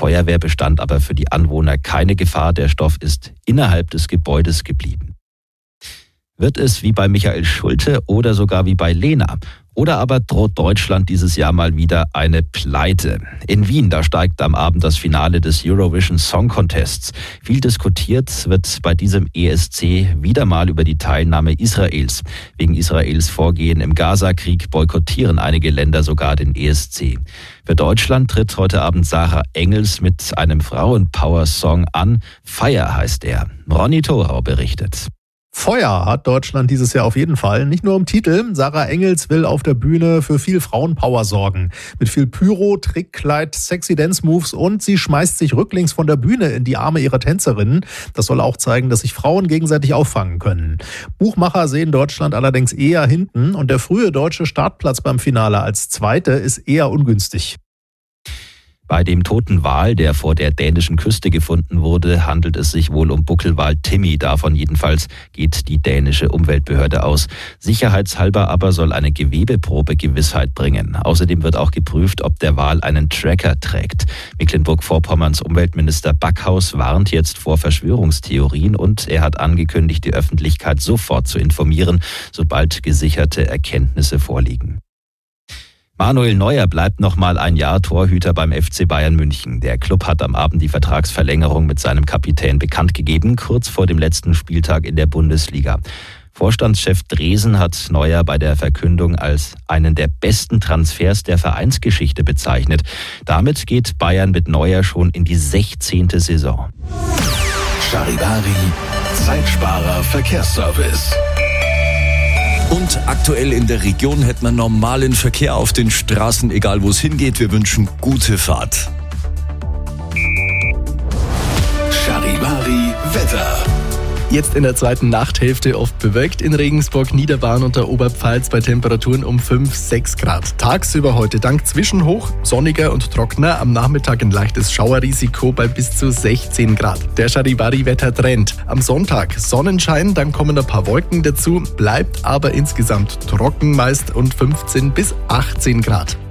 Feuerwehr bestand aber für die Anwohner keine Gefahr. Der Stoff ist innerhalb des Gebäudes geblieben. Wird es wie bei Michael Schulte oder sogar wie bei Lena? Oder aber droht Deutschland dieses Jahr mal wieder eine Pleite? In Wien, da steigt am Abend das Finale des Eurovision Song Contests. Viel diskutiert wird bei diesem ESC wieder mal über die Teilnahme Israels. Wegen Israels Vorgehen im Gaza-Krieg boykottieren einige Länder sogar den ESC. Für Deutschland tritt heute Abend Sarah Engels mit einem Frauenpower-Song an. Fire heißt er. Ronny Thorau berichtet. Feuer hat Deutschland dieses Jahr auf jeden Fall. Nicht nur im Titel. Sarah Engels will auf der Bühne für viel Frauenpower sorgen. Mit viel Pyro, Trickkleid, sexy Dance-Moves und sie schmeißt sich rücklings von der Bühne in die Arme ihrer Tänzerinnen. Das soll auch zeigen, dass sich Frauen gegenseitig auffangen können. Buchmacher sehen Deutschland allerdings eher hinten und der frühe deutsche Startplatz beim Finale als Zweite ist eher ungünstig. Bei dem toten Wal, der vor der dänischen Küste gefunden wurde, handelt es sich wohl um Buckelwal Timmy. Davon jedenfalls geht die dänische Umweltbehörde aus. Sicherheitshalber aber soll eine Gewebeprobe Gewissheit bringen. Außerdem wird auch geprüft, ob der Wal einen Tracker trägt. Mecklenburg-Vorpommerns Umweltminister Backhaus warnt jetzt vor Verschwörungstheorien und er hat angekündigt, die Öffentlichkeit sofort zu informieren, sobald gesicherte Erkenntnisse vorliegen. Manuel Neuer bleibt noch mal ein Jahr Torhüter beim FC Bayern München. Der Klub hat am Abend die Vertragsverlängerung mit seinem Kapitän bekannt gegeben, kurz vor dem letzten Spieltag in der Bundesliga. Vorstandschef Dresen hat Neuer bei der Verkündung als einen der besten Transfers der Vereinsgeschichte bezeichnet. Damit geht Bayern mit Neuer schon in die 16. Saison. Charivari, Zeitsparer Verkehrsservice. Und aktuell in der Region hätten wir normalen Verkehr auf den Straßen, egal wo es hingeht. Wir wünschen gute Fahrt. Charivari Wetter. Jetzt in der zweiten Nachthälfte oft bewölkt in Regensburg, Niederbayern und der Oberpfalz bei Temperaturen um 5-6 Grad. Tagsüber heute dank Zwischenhoch, sonniger und trockener, am Nachmittag ein leichtes Schauerrisiko bei bis zu 16 Grad. Der Charivari-Wettertrend. Am Sonntag Sonnenschein, dann kommen ein paar Wolken dazu, bleibt aber insgesamt trocken meist und 15 bis 18 Grad.